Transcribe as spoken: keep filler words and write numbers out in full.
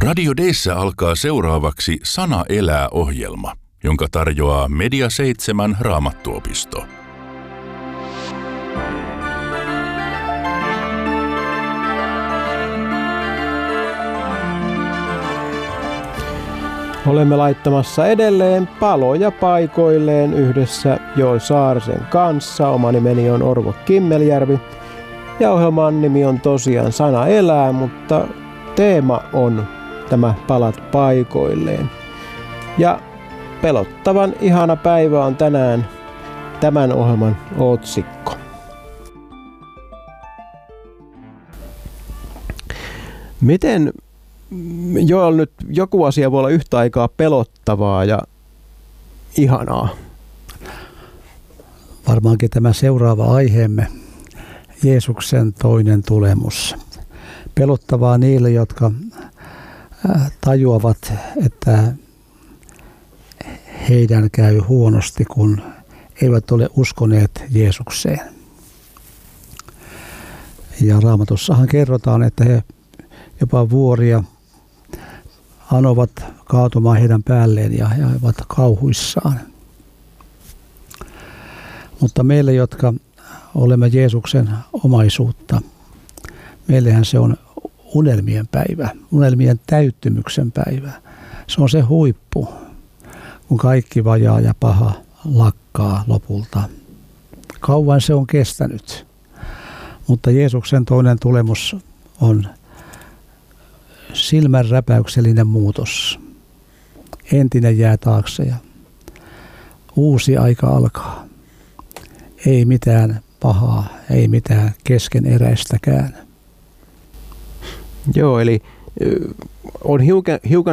Radio D:ssä alkaa seuraavaksi Sana elää -ohjelma, jonka tarjoaa Media seitsemän Raamattuopisto. Olemme laittamassa edelleen paloja paikoilleen yhdessä Joel Saarisen kanssa. Oma nimeni on Orvo Kimmeljärvi ja ohjelman nimi on tosiaan Sana elää, mutta teema on tämä palat paikoilleen. Ja pelottavan ihana päivä on tänään tämän ohjelman otsikko. Miten Joel nyt joku asia voi olla yhtä aikaa pelottavaa ja ihanaa? Varmaankin tämä seuraava aiheemme, Jeesuksen toinen tulemus. Pelottavaa niille, jotka tajuavat, että heidän käy huonosti, kun eivät ole uskoneet Jeesukseen. Ja Raamatussahan kerrotaan, että he jopa vuoria anovat kaatumaan heidän päälleen ja he ovat kauhuissaan. Mutta meille, jotka olemme Jeesuksen omaisuutta, meillähän se on unelmien päivä, unelmien täyttymyksen päivä. Se on se huippu, kun kaikki vajaa ja paha lakkaa lopulta. Kauan se on kestänyt, mutta Jeesuksen toinen tulemus on silmänräpäyksellinen muutos. Entinen jää taakse ja uusi aika alkaa. Ei mitään pahaa, ei mitään keskeneräistäkään. Joo, eli on hiukan, hiukan